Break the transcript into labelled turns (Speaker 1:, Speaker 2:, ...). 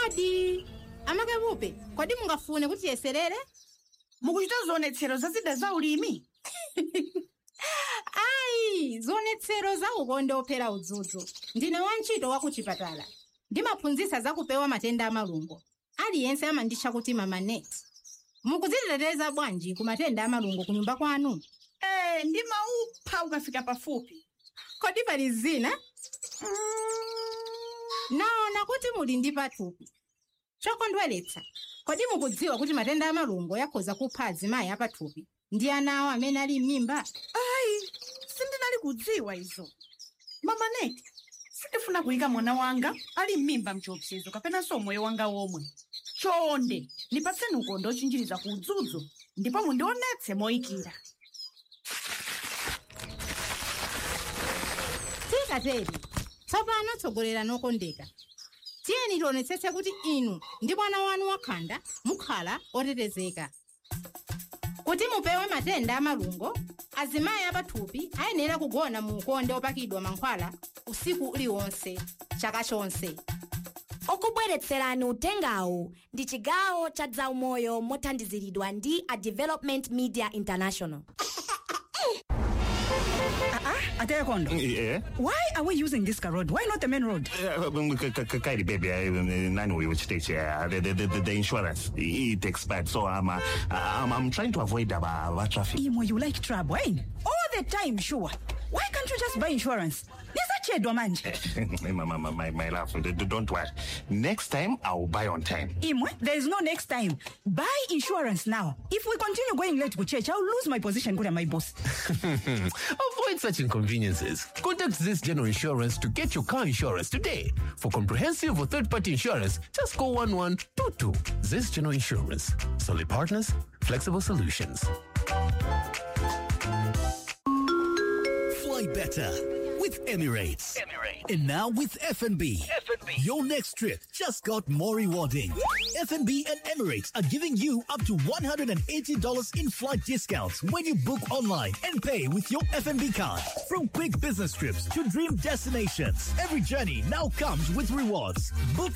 Speaker 1: Odi, amakabupe, kodi mungafune kuti yeserere?
Speaker 2: Mukuchita zionetsero za zida za ulimi?
Speaker 1: Ayi, zionetsero za ukonde ophera udzudzu. Ndine wantchito wa kuchipatala. Ndimaphunzitsa za kupewa matenda amalungo. Aliyense amanditcha kuti Mama Net. Mukudziteteza bwanji ku matenda amalungo ku nyumba kwanu?
Speaker 2: Ndimaupha ukafika pafupi.
Speaker 1: Kodi pali zina? Naona kuti muli ndi pathupi. Chokondweretsa, kodi mukudziwa kuti matenda amalungo akhoza kupha azimayi apathupi ndi ana awo amene ali m'mimba?
Speaker 2: Ayi, sindinali kudziwa izo. Mama Net, sindifuna kuyika mwana wanga ali m'mimba mchiopsezo kapenanso moyo wanga womwe. Chonde, ndipatseni ukonde ochinjiriza ku udzudzu, ndipo mundionetse moyikira.
Speaker 1: Tikateri, tsopano tsogolera nokondeka. Tiyeni tionetsetse kuti inu ndi mwana wanu wakhanda mukhala otetezeka. Kuti mupewe matenda amalungo, azimayi apathupi ayenera kugona mu ukonde opakidwa mankhwala usiku uliwonse, chaka chonse.
Speaker 3: Okubweretserani utengawu ndi chigawo cha zaumoyo mothandiziridwa ndi a Development Media International.
Speaker 4: Ataya Kondo.
Speaker 5: Yeah.
Speaker 4: Why are we using this road? Why not the main road?
Speaker 5: Kairi baby, nani which stage? The insurance it expired, so I'm trying to avoid traffic.
Speaker 4: Imo, you like trouble, eh? All the time, sure. Why can't you just buy insurance?
Speaker 5: My love, don't worry. Next time I'll buy on time.
Speaker 4: Imo, there is no next time. Buy insurance now. If we continue going late to church, I'll lose my position with my boss.
Speaker 6: Avoid such inconveniences. Contact Zest General Insurance to get your car insurance today. For comprehensive or third-party insurance, just call 1122. Zest General Insurance. Solid partners, flexible solutions.
Speaker 7: Fly better with Emirates. And now with F&B. Your next trip just got more rewarding. F&B and Emirates are giving you up to $180 in flight discounts when you book online and pay with your F&B card. From quick business trips to dream destinations, every journey now comes with rewards. Book